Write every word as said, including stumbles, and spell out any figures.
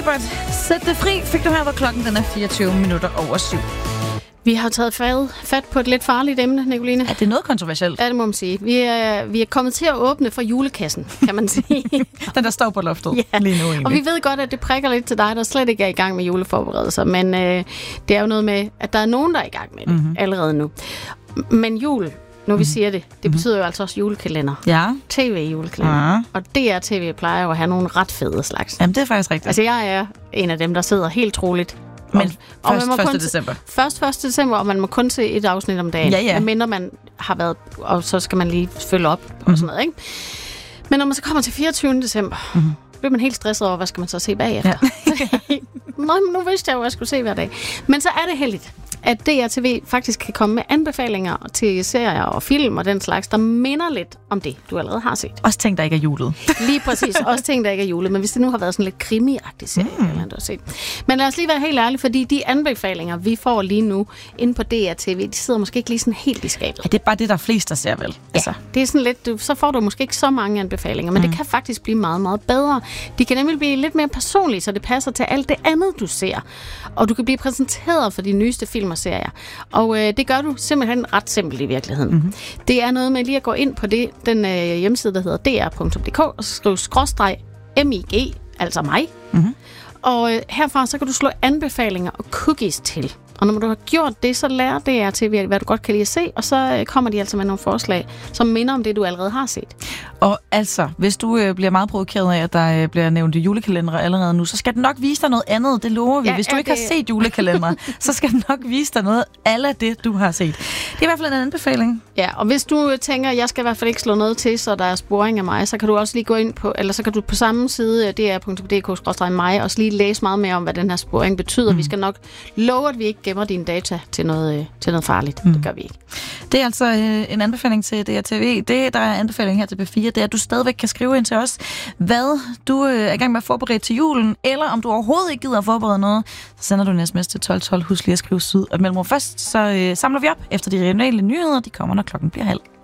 Shepard, sæt det fri, fik du her, hvor klokken den er fireogtyve minutter over syv. Vi har taget fat på et lidt farligt emne, Nicoline. Ja, det er noget kontroversielt. Ja, det må man sige. Vi er, vi er kommet til at åbne for julekassen, kan man sige. Den, der står på loftet ja. lige nu egentlig. Og vi ved godt, at det prikker lidt til dig, der slet ikke er i gang med juleforberedelser. Men øh, det er jo noget med, at der er nogen, der er i gang med det mm-hmm. allerede nu. Men jul, nu mm-hmm. vi siger det, det betyder jo altså også julekalender. Ja. T V-julekalender. Ja. Og D R T V plejer jo at have nogle ret fede slags. Jamen, det er faktisk rigtigt. Altså, jeg er en af dem, der sidder helt troligt. Men og først første december. Først første december, og man må kun se et afsnit om dagen. Ja, ja. Medmindre man har været, og så skal man lige følge op mm. og sådan noget, ikke? Men når man så kommer til fireogtyvende december, mm. bliver man helt stresset over, hvad skal man så se bagefter? Ja. Nå, men nu vidste jeg jo, hvad jeg skulle se hver dag. Men så er det heldigt, at D R T V faktisk kan komme med anbefalinger til serier og film og den slags, der minder lidt om det, du allerede har set. Også ting, der ikke er julet. Lige præcis. Også ting, der ikke er julet. Men hvis det nu har været sådan lidt krimi-agtig serie, mm. eller du har set. Men lad os lige være helt ærlige, fordi de anbefalinger, vi får lige nu inde på D R T V, de sidder måske ikke lige sådan helt i skabet. Ja, det er bare det, der er flest, der ser vel. Ja, altså. Det er sådan lidt, du, så får du måske ikke så mange anbefalinger, men mm. det kan faktisk blive meget, meget bedre. De kan nemlig blive lidt mere personlige, så det passer til alt det andet, du ser. Og du kan blive præsenteret for de nyeste film og serier. Og øh, det gør du simpelthen ret simpelt i virkeligheden. Mm-hmm. Det er noget med lige at gå ind på det, den øh, hjemmeside, der hedder d r punktum d k, og så skrive skråstreg M I G, altså mig. Mm-hmm. Og øh, herfra så kan du slå anbefalinger og cookies til. Og når du har gjort det, så lærer D R T V, hvad du godt kan lide at se, og så øh, kommer de altså med nogle forslag, som minder om det, du allerede har set. Og altså, hvis du øh, bliver meget provokeret af, at der øh, bliver nævnt julekalendere allerede nu, så skal den nok vise dig noget andet, det lover vi. Ja, hvis du ikke det... har set julekalendere, så skal den nok vise dig noget af det, du har set. Det er i hvert fald en anbefaling. Ja, og hvis du tænker, jeg skal i hvert fald ikke slå noget til, så der er sporing af mig, så kan du også lige gå ind på, eller så kan du på samme side, d r punktum d k skråstreg mig, også lige læse meget mere om, hvad den her sporing betyder. Mm. Vi skal nok love, at vi ikke gemmer dine data til noget, til noget farligt. Mm. Det gør vi ikke. Det er altså øh, en anbefaling til D R T V. Det, der er anbefaling her til B fire, det er, at du stadigvæk kan skrive ind til os, hvad du øh, er i gang med at forberede til julen, eller om du overhovedet ikke gider at forberede noget, så sender du en sms til tolv tolv. Husk lige at skrive syd og mellemrum først, så øh, samler vi op efter de regionale nyheder. De kommer, når klokken bliver halv.